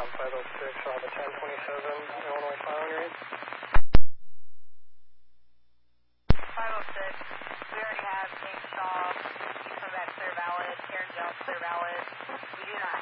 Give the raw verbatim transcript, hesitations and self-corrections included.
Tom five oh six, on the ten twenty-seven, Illinois filing rate. five oh six, we already have James Shaw, from that clear valid, Karen Jones clear valid. We do not